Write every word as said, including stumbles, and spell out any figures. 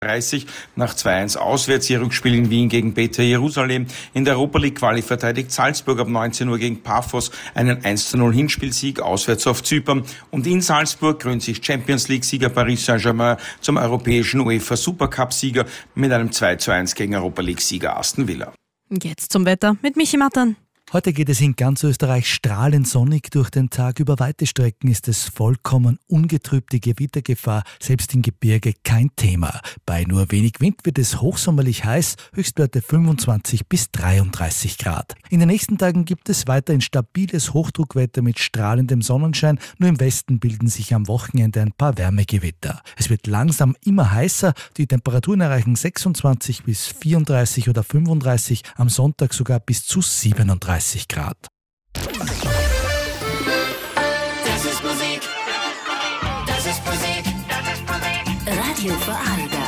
dreißig nach zwei eins auswärts. Ihr Rückspiel in Wien gegen Beta Jerusalem. In der Europa League Quali verteidigt Salzburg ab neunzehn Uhr gegen Paphos einen eins zu null Hinspielsieg auswärts auf Zypern. Und in Salzburg krönt sich Champions League-Sieger Paris Saint-Germain zum europäischen UEFA Supercup-Sieger mit einem zwei zu eins gegen Europa League-Sieger Aston Villa. Jetzt zum Wetter mit Michi Mattern. Heute geht es in ganz Österreich strahlend sonnig durch den Tag. Über weite Strecken ist es vollkommen ungetrübte Gewittergefahr, selbst im Gebirge kein Thema. Bei nur wenig Wind wird es hochsommerlich heiß, Höchstwerte fünfundzwanzig bis dreiunddreißig Grad. In den nächsten Tagen gibt es weiterhin stabiles Hochdruckwetter mit strahlendem Sonnenschein. Nur im Westen bilden sich am Wochenende ein paar Wärmegewitter. Es wird langsam immer heißer, die Temperaturen erreichen sechsundzwanzig bis vierunddreißig oder fünfunddreißig, am Sonntag sogar bis zu siebenunddreißig Grad. Das ist Musik, das ist Musik, das ist Musik. Radio Vorarlberg.